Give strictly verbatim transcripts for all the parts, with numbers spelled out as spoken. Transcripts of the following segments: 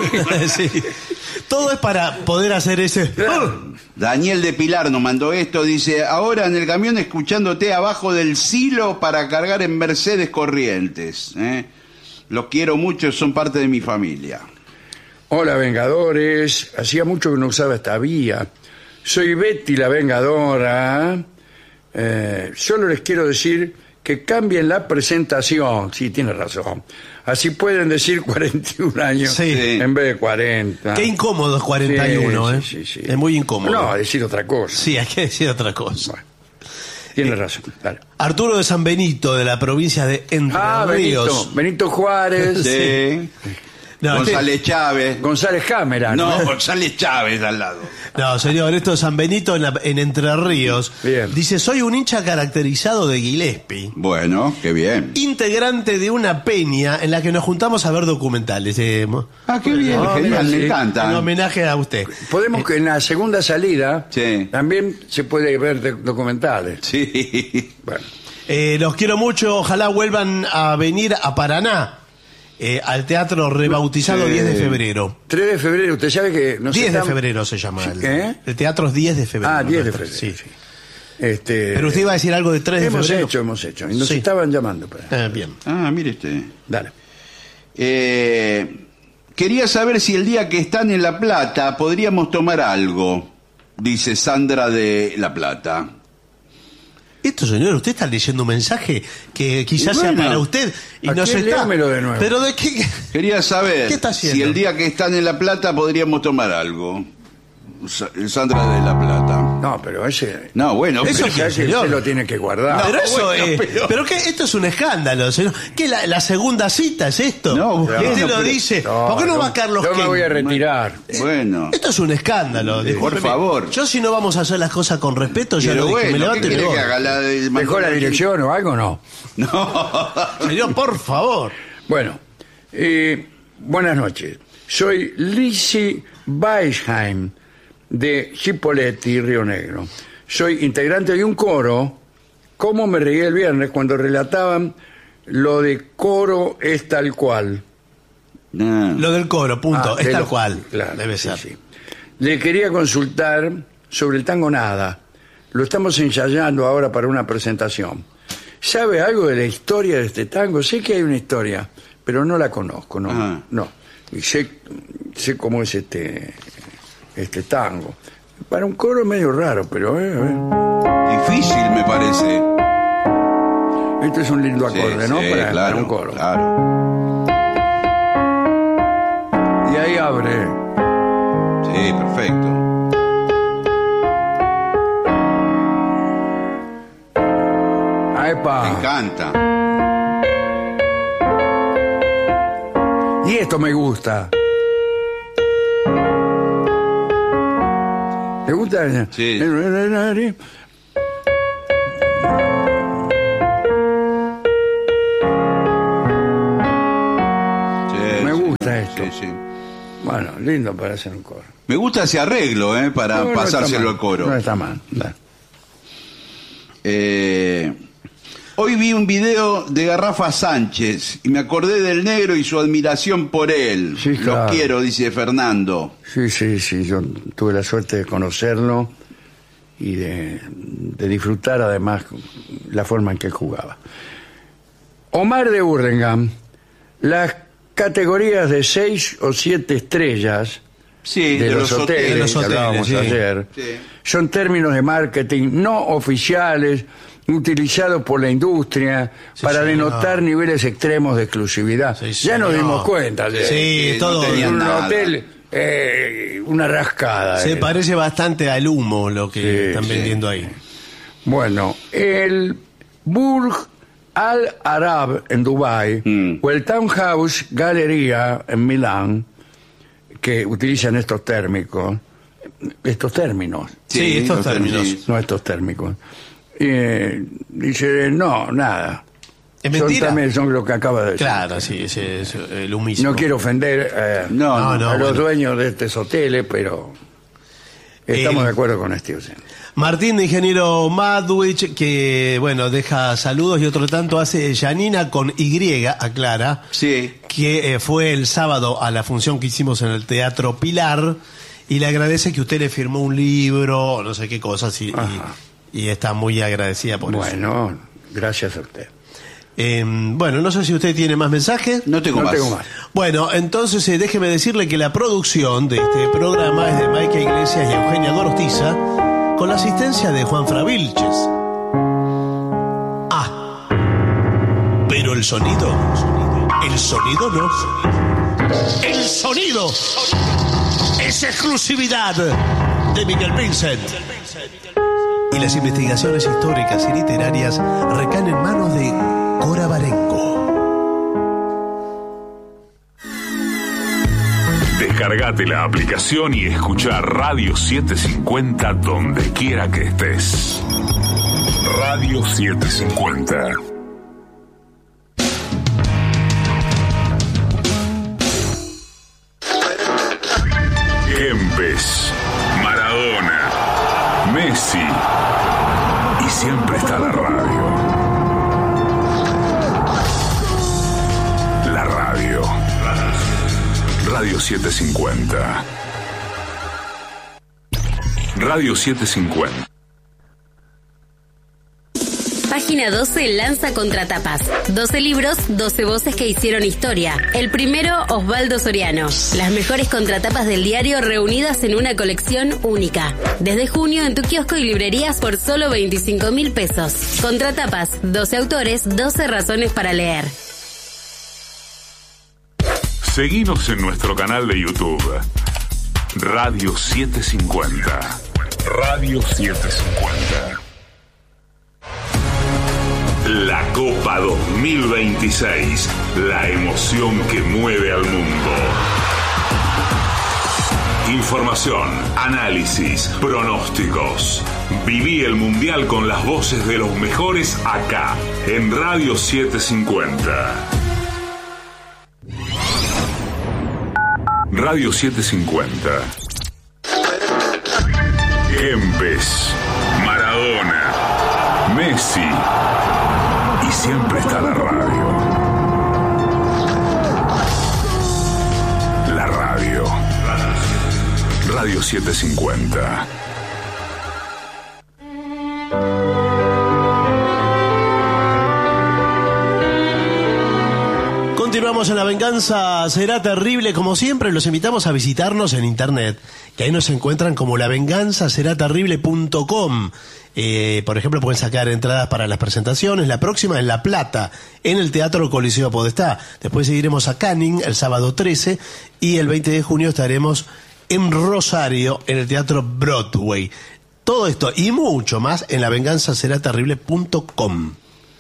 Sí. Todo es para poder hacer ese... Daniel de Pilar nos mandó esto, dice, ahora en el camión escuchándote abajo del silo para cargar en Mercedes Corrientes. ¿eh? Los quiero mucho, son parte de mi familia. Hola, Vengadores. Hacía mucho que no usaba esta vía. Soy Betty la Vengadora. Eh, solo les quiero decir que cambien la presentación. Sí, tiene razón. Así pueden decir cuarenta y un años sí. en vez de cuarenta. Qué incómodo es cuarenta y uno, sí, ¿eh? Sí, sí, sí. Es muy incómodo. No, decir otra cosa. Sí, hay que decir otra cosa. Bueno, tiene eh, razón. Dale. Arturo de San Benito, de la provincia de Entre ah, Ríos. Benito, Benito Juárez. Sí. No, González este... Chávez. González Cámara. No, ¿no? González Chávez al lado. No, señor, esto es San Benito en, la, en Entre Ríos. Bien. Dice, soy un hincha caracterizado de Gillespie. Bueno, qué bien. Integrante de una peña en la que nos juntamos a ver documentales. Eh, ah, qué bien, no, genial, me encanta. En homenaje a usted. Podemos eh, que en la segunda salida sí. también se puede ver de, documentales. Sí. Bueno. Eh, los quiero mucho, ojalá vuelvan a venir a Paraná. Eh, al teatro rebautizado sí. diez de febrero. tres de febrero, usted sabe que... No diez está... de febrero se llama. El, ¿Qué? el teatro es diez de febrero. Ah, diez de febrero. Sí. sí. Este... Pero usted iba a decir algo de tres de hemos febrero. Hemos hecho, hemos hecho. Y nos sí. estaban llamando. Para... Eh, bien. Ah, mire usted. Dale. Eh, quería saber si el día que están en La Plata podríamos tomar algo, dice Sandra de La Plata. Esto, señor, usted está leyendo un mensaje que quizás bueno, sea para usted y no se está. De nuevo. Pero de qué quería saber ¿Qué está haciendo? Si el día que están en La Plata podríamos tomar algo. Sandra de La Plata. No, pero ese... No, bueno, eso pero que se lo tiene que guardar. No, pero no, eso bueno, es... Pero... pero que esto es un escándalo, señor. ¿Qué, la, la segunda cita es esto? No, usted no, lo pero... dice. No, ¿Por qué no yo, va Carlos Yo me voy a retirar. Bueno. Esto es un escándalo. Sí, por favor. Yo si no vamos a hacer las cosas con respeto, ya pero lo dije, bueno, me levanto y me voy. La de... ¿Dejó la dirección o algo no? No. Señor, por favor. Bueno, eh, buenas noches. Soy Lizzie Weisheim, de Chipolletti, Río Negro. Soy integrante de un coro. ¿Cómo me reí el viernes cuando relataban lo de coro es tal cual? No. Lo del coro, punto, Ah, es de tal lo- cual. claro, Debe sí, ser. sí. Le quería consultar sobre el tango Nada. Lo estamos ensayando ahora para una presentación. ¿Sabe algo de la historia de este tango? Sé que hay una historia, pero no la conozco, ¿no? Ah. No. Y sé, sé cómo es este, este tango. Para un coro medio raro, pero... Eh, eh. Difícil, me parece. Este es un lindo acorde, Sí, ¿no? sí, para, claro, para un coro. Claro. Y ahí abre. Sí, perfecto. Ahí Me pa. encanta. Y esto me gusta. ¿Te gusta? Sí. Sí, Me sí, gusta esto. Sí, sí. Bueno, lindo para hacer un coro. Me gusta ese arreglo, ¿eh? Para No, no está pasárselo mal, al coro. No está mal. No. Eh, hoy vi un video de Garrafa Sánchez y me acordé del negro y su admiración por él. Sí, claro. Lo quiero, dice Fernando. Sí, sí, sí. Yo tuve la suerte de conocerlo y de, de disfrutar además la forma en que jugaba. Omar de Burlingame, las categorías de seis o siete estrellas Sí, de, de, los, los hoteles, de los que hoteles, hablábamos sí. ayer, Sí. son términos de marketing no oficiales utilizados por la industria Sí, para señor. denotar niveles extremos de exclusividad. Sí, ya nos señor. dimos cuenta. de- Sí, no todo. tenía en un nada. hotel, eh, una rascada. Se eh. parece bastante al humo lo que Sí, están sí. vendiendo ahí. Bueno, el Burj Al Arab en Dubái Mm. o el Townhouse Galleria en Milán, que utilizan estos térmicos, estos términos, Sí, estos los términos. términos. no estos térmicos. Eh, dice, no, nada. ¿Es Son mentira? también son lo que acaba de decir. Claro, sí, ese es el humismo. No quiero ofender eh, No, No, no. no. a los bueno. dueños de estos hoteles, pero estamos Eh, de acuerdo con este oyente. Martín de Ingeniero Madwich, que, bueno, deja saludos y otro tanto hace Janina con Y, aclara, Sí. que eh, fue el sábado a la función que hicimos en el Teatro Pilar y le agradece que usted le firmó un libro, no sé qué cosas, y, y, y está muy agradecida por bueno, eso. Bueno, gracias a usted. Eh, bueno, no sé si usted tiene más mensajes. No tengo, no más. tengo más. Bueno, entonces eh, déjeme decirle que la producción de este programa es de Maika Iglesias y Eugenia Gorostiza, con la asistencia de Juan Fra Vilches. Ah, pero el sonido, el sonido no. El sonido es exclusividad de Miguel Vincent. Y las investigaciones históricas y literarias recaen en manos de Cora Barenco. Descargate la aplicación y escucha Radio setecientos cincuenta donde quiera que estés. Radio setecientos cincuenta. Kempes, Maradona, Messi y siempre está la radio. La radio. Radio setecientos cincuenta. Radio setecientos cincuenta. Página doce lanza Contratapas. doce libros, doce voces que hicieron historia. El primero, Osvaldo Soriano. Las mejores contratapas del diario reunidas en una colección única. Desde junio en tu kiosco y librerías por solo veinticinco mil pesos. Contratapas, doce autores, doce razones para leer. Seguinos en nuestro canal de YouTube. Radio setecientos cincuenta. Radio setecientos cincuenta. La Copa dos mil veintiséis, la emoción que mueve al mundo. Información, análisis, pronósticos. Viví el Mundial con las voces de los mejores acá, en Radio setecientos cincuenta. Radio setecientos cincuenta. Kempes, Maradona, Messi y siempre está la radio. La radio. Radio setecientos cincuenta. Continuamos en La Venganza Será Terrible. Como siempre, los invitamos a visitarnos en internet, que ahí nos encuentran como la venganza será terrible punto com. Eh, por ejemplo, pueden sacar entradas para las presentaciones. La próxima en La Plata, en el Teatro Coliseo Podestá. Después seguiremos a Canning el sábado trece y el veinte de junio estaremos en Rosario, en el Teatro Broadway. Todo esto y mucho más en la venganza será terrible punto com.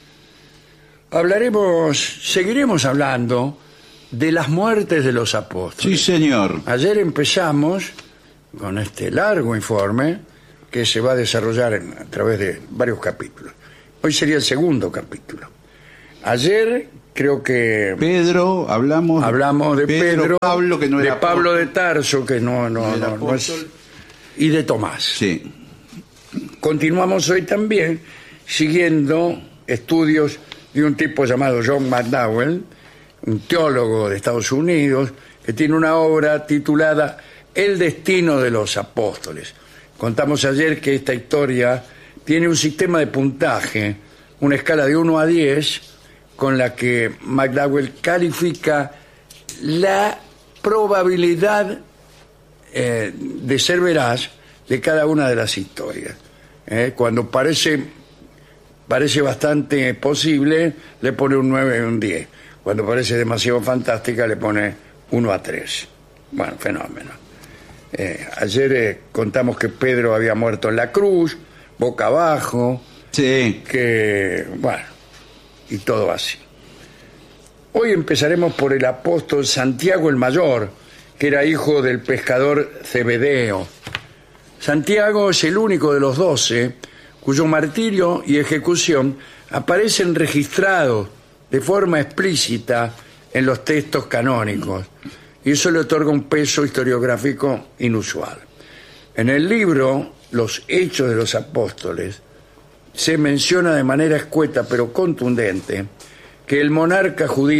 Hablaremos, seguiremos hablando de las muertes de los apóstoles. Sí, señor. Ayer empezamos con este largo informe que se va a desarrollar en- a través de varios capítulos. Hoy sería el segundo capítulo. Ayer creo que Pedro, hablamos. hablamos de Pedro, Pablo, que no de era Pablo apóstol. de Tarso, que no, no, No era no, no es, apóstol. y de Tomás. Sí. Continuamos hoy también siguiendo estudios de un tipo llamado John McDowell, un teólogo de Estados Unidos, que tiene una obra titulada El destino de los apóstoles. Contamos ayer que esta historia tiene un sistema de puntaje, una escala de uno a diez, con la que McDowell califica la probabilidad eh, de ser veraz de cada una de las historias. Eh, cuando parece parece bastante posible, le pone un nueve y un diez. Cuando parece demasiado fantástica, le pone uno a tres. Bueno, fenómeno. Eh, ayer eh, contamos que Pedro había muerto en la cruz, boca abajo, Sí. que, bueno, y todo así. Hoy empezaremos por el apóstol Santiago el Mayor, que era hijo del pescador Zebedeo. Santiago es el único de los doce cuyo martirio y ejecución aparecen registrados de forma explícita en los textos canónicos, y eso le otorga un peso historiográfico inusual. En el libro Los Hechos de los Apóstoles se menciona de manera escueta pero contundente que el monarca judío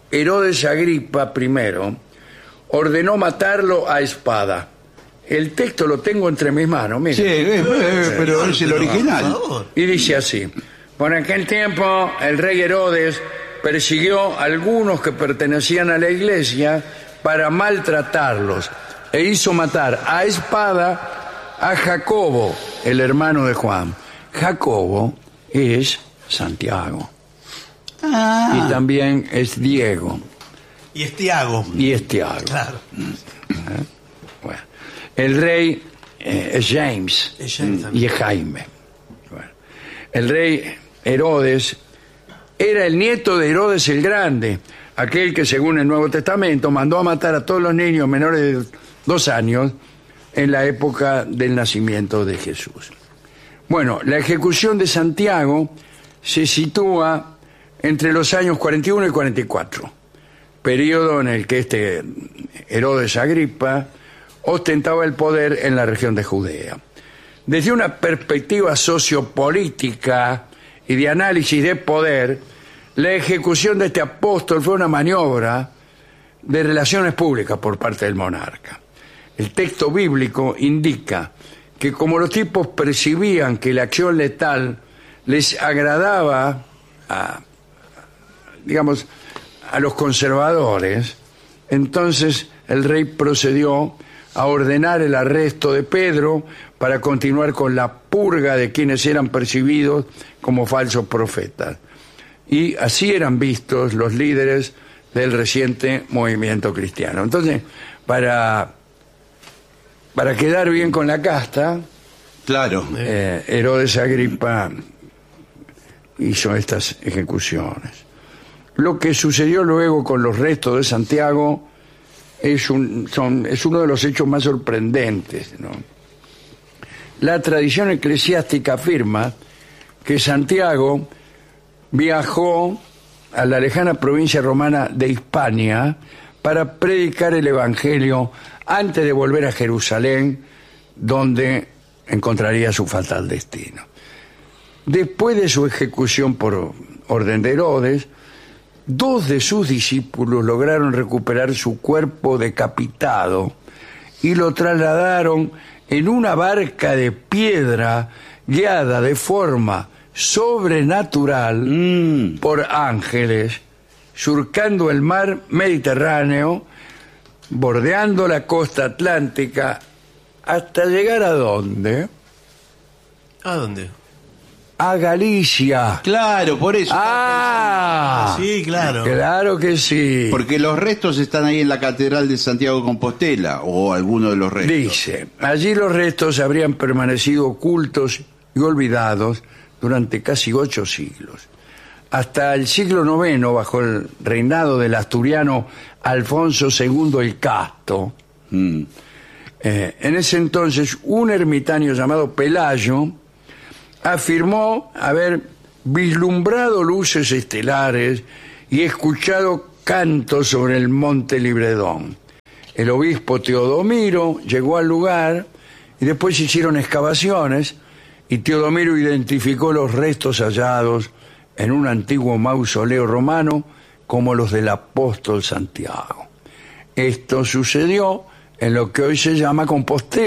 Herodes Agripa primero ordenó matarlo a espada. El texto lo tengo entre mis manos, mire. Sí, eh, eh, pero es el original. Y dice así: por aquel tiempo el rey Herodes persiguió a algunos que pertenecían a la iglesia para maltratarlos e hizo matar a espada a Jacobo, el hermano de Juan. Jacobo es Santiago. Ah. Y también es Diego. Y es Tiago. Y es Tiago. Claro. Bueno, el rey eh, es James, Es James y también. es Jaime. Bueno, el rey Herodes era el nieto de Herodes el Grande, aquel que según el Nuevo Testamento mandó a matar a todos los niños menores de dos años en la época del nacimiento de Jesús. Bueno, la ejecución de Santiago se sitúa entre los años cuarenta y uno y cuarenta y cuatro, periodo en el que este Herodes Agripa ostentaba el poder en la región de Judea. Desde una perspectiva sociopolítica y de análisis de poder, la ejecución de este apóstol fue una maniobra de relaciones públicas por parte del monarca. El texto bíblico indica que como los tipos percibían que la acción letal les agradaba a, digamos, a los conservadores, entonces el rey procedió a ordenar el arresto de Pedro para continuar con la purga de quienes eran percibidos como falsos profetas. Y así eran vistos los líderes del reciente movimiento cristiano. Entonces, para, para quedar bien con la casta, Claro. eh, Herodes Agripa hizo estas ejecuciones. Lo que sucedió luego con los restos de Santiago es, un, son, es uno de los hechos más sorprendentes, ¿no? La tradición eclesiástica afirma que Santiago viajó a la lejana provincia romana de Hispania para predicar el Evangelio antes de volver a Jerusalén, donde encontraría su fatal destino. Después de su ejecución por orden de Herodes, dos de sus discípulos lograron recuperar su cuerpo decapitado y lo trasladaron en una barca de piedra guiada de forma sobrenatural Mm. por ángeles, surcando el mar Mediterráneo, bordeando la costa atlántica, hasta llegar a ¿dónde? ¿A dónde? A Galicia. Claro, por eso. ¡Ah! Sí, claro. Claro que sí. Porque los restos están ahí en la Catedral de Santiago de Compostela, o alguno de los restos. Dice, allí los restos habrían permanecido ocultos y olvidados durante casi ocho siglos. Hasta el siglo noveno, bajo el reinado del asturiano Alfonso segundo el Casto, Mm. eh, en ese entonces un ermitaño llamado Pelayo afirmó haber vislumbrado luces estelares y escuchado cantos sobre el monte Libredón. El obispo Teodomiro llegó al lugar y después se hicieron excavaciones y Teodomiro identificó los restos hallados en un antiguo mausoleo romano como los del apóstol Santiago. Esto sucedió en lo que hoy se llama Compostela.